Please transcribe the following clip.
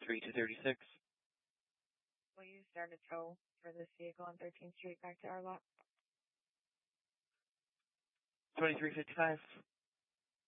3236. Will you start a tow for this vehicle on 13th Street back to our lot? 2355.